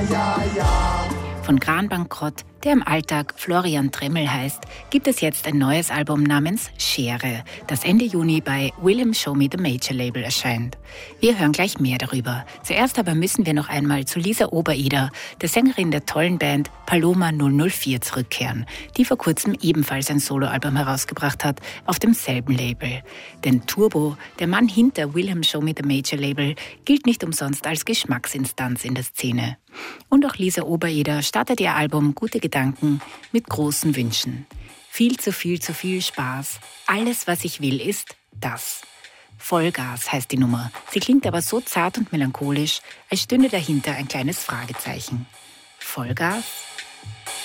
ja, ja. Von Kranbankrott, der im Alltag Florian Tremmel heißt, gibt es jetzt ein neues Album namens Schere, das Ende Juni bei Willem Show Me the Major Label erscheint. Wir hören gleich mehr darüber. Zuerst aber müssen wir noch einmal zu Lisa Obereder, der Sängerin der tollen Band Paloma 004, zurückkehren, die vor kurzem ebenfalls ein Soloalbum herausgebracht hat, auf demselben Label. Denn Turbo, der Mann hinter Willem Show Me the Major Label, gilt nicht umsonst als Geschmacksinstanz in der Szene. Und auch Lisa Obereder startet ihr Album Gute Gedanken mit großen Wünschen. Viel zu viel Spaß. Alles, was ich will, ist das. Vollgas heißt die Nummer. Sie klingt aber so zart und melancholisch, als stünde dahinter ein kleines Fragezeichen. Vollgas?